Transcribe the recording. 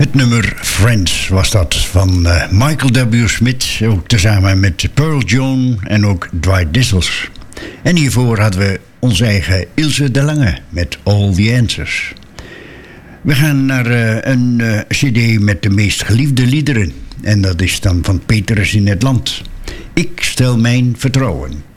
Het nummer Friends was dat van Michael W. Smith, ook tezamen met Pearl Joan en ook Dwight Dissels. En hiervoor hadden we onze eigen Ilse de Lange met All the Answers. We gaan naar een cd met de meest geliefde liederen. En dat is dan van Petrus in het Land. Ik stel mijn vertrouwen.